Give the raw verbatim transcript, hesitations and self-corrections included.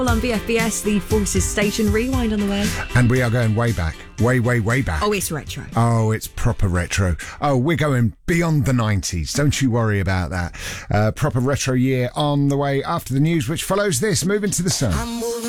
On B F B S, the Forces Station Rewind on the way. And we are going way back. Way, way, way back. Oh, it's retro. Oh, it's proper retro. Oh, we're going beyond the nineties. Don't you worry about that. Uh, proper retro year on the way after the news, which follows this. Move into the sun.